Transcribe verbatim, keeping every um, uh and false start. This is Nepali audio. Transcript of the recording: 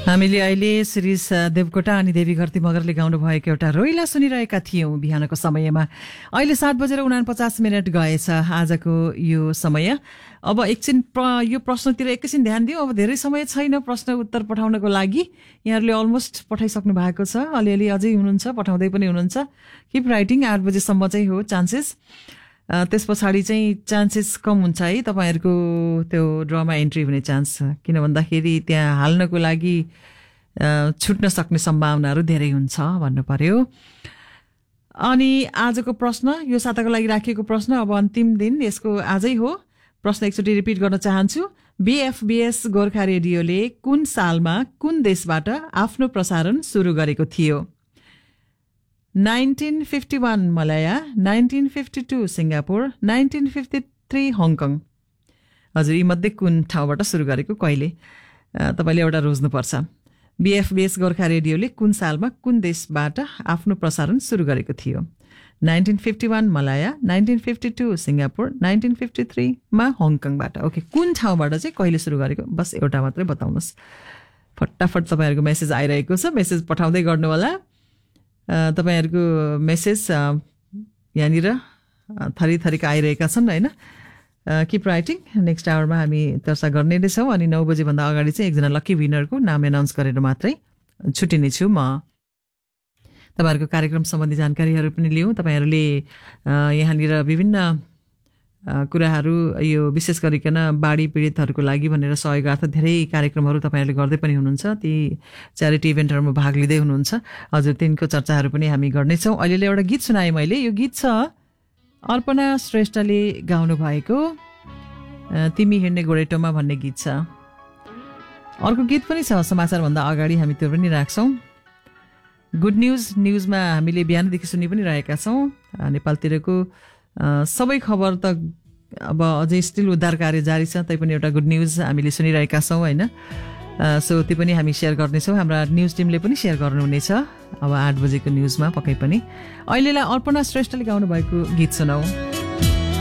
हामीले अहिले श्री देवकोटा अनि देवी घरती मगरले गाउनु भएको एउटा रोइला सुनिरहेका थियौं बिहानको समयमा। अहिले सात बजेर उनापचास मिनट गएछ आजको यो समय। अब एकछिन यो प्रश्नतिर एकैछिन ध्यान दियो। अब धेरै समय छैन प्रश्न उत्तर पठाउनको लागि। यहाँहरूले अलमोस्ट पठाइसक्नु भएको छ, अलिअलि अझै हुनुहुन्छ, पठाउँदै पनि हुनुहुन्छ। Keep writing. आठ बजेसम्म चाहिँ हो चान्सेस, त्यस पछाडि चाहिँ चान्सेस कम हुन्छ है तपाईहरुको त्यो ड्रमा एन्ट्री हुने चान्स, किन भन्दाखेरि त्यहाँ हाल्नको लागि छुट्न सक्ने सम्भावनाहरू धेरै हुन्छ भन्नु पर्यो। अनि आजको प्रश्न यो साताको लागि राखिएको प्रश्न, अब अन्तिम दिन यसको आजै हो। प्रश्न एकचोटि रिपिट गर्न चाहन्छु। बीएफबीएस गोर्खा रेडियोले कुन सालमा कुन देशबाट आफ्नो प्रसारण सुरु गरेको थियो? नाइन्टीन फिफ्टी वन मलया, nineteen fifty two Singapore, nineteen fifty three Hong Kong. हजुर यी मध्ये कुन ठाउँबाट सुरु गरेको, कहिले? तपाईले एउटा रोज्नुपर्छ। बीएफबीएस गोर्खा रेडियोले कुन सालमा कुन देशबाट आफ्नो प्रसारण सुरु गरेको थियो? नाइन्टीन फिफ्टी वन मलया, nineteen fifty two Singapore, nineteen fifty three मा हङकङबाट। ओके, कुन ठाउँबाट चाहिँ कहिले सुरु गरेको, बस एउटा मात्रै बताउनुहोस्। फटाफट तपाईहरुको मेसेज आइरहेको छ, मेसेज पठाउँदै गर्नु होला। तपाईहरुको मेसेज यहाँनिर थरी थरीका आइरहेका छन् हैन। Keep writing. नेक्स्ट आवरमा हामी चर्चा गर्ने नै छौँ। अनि नौ बजे भन्दा अगाडि चाहिँ एकजना लकी विनरको नाम एनाउन्स गरेर मात्रै छुट्टिने छु म। तपाईहरुको कार्यक्रम सम्बन्धी जानकारीहरू पनि लियौँ। तपाईहरुले यहाँनिर विभिन्न कुराहरू, यो विशेष गरिकन बाढी पीडितहरूको लागि भनेर सहयोगार्थ धेरै कार्यक्रमहरू तपाईहरुले गर्दै पनि हुनुहुन्छ। ती च्यारिटी इभेन्टहरूमा भाग लिँदै हुनुहुन्छ। हजुर तिनको चर्चाहरू पनि हामी गर्नेछौँ। अहिले एउटा गीत सुनाएँ मैले। यो गीत छ अर्पणा श्रेष्ठले गाउनु भएको तिमी हिँड्ने गोरेटोमा भन्ने गीत छ। अर्को गीत पनि छ समाचारभन्दा अगाडि, हामी त्यो पनि राख्छौँ। गुड न्युज न्युजमा हामीले बिहानदेखि सुनि पनि रहेका छौँ। नेपालतिरको सबै खबर त अब अझै स्टिल उद्धार कार्य जारी छ, तैपनि एउटा गुड न्युज हामीले सुनिरहेका छौँ होइन। सो त्यो पनि हामी सेयर गर्नेछौँ। हाम्रा न्युज टिमले पनि सेयर गर्नुहुनेछ अब आठ बजेको न्युजमा पक्कै पनि। अहिलेलाई अर्पणा श्रेष्ठले गाउनु भएको गीत सुनाऊ।